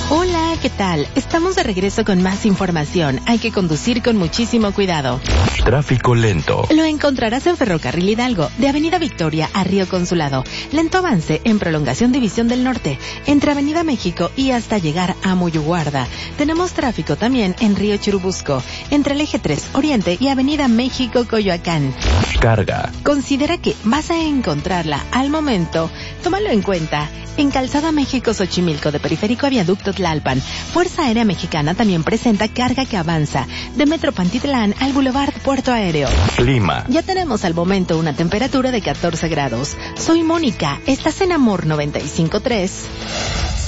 Hola, ¿qué tal? Estamos de regreso con más información. Hay que conducir con muchísimo cuidado. Tráfico lento. Lo encontrarás en Ferrocarril Hidalgo, de Avenida Victoria a Río Consulado. Lento avance en Prolongación División del Norte, entre Avenida México y hasta llegar a Muyuguarda. Tenemos tráfico también en Río Churubusco, entre el Eje 3 Oriente y Avenida México Coyoacán. Carga. Considera que vas a encontrarla al momento. Tómalo en cuenta. En Calzada México Xochimilco de Periférico a Viaducto Tlalpan, Fuerza Aérea Mexicana también presenta carga que avanza de Metro Pantitlán al Boulevard Puerto Aéreo. Clima. Ya tenemos al momento una temperatura de 14 grados. Soy Mónica, estás en Amor 95.3.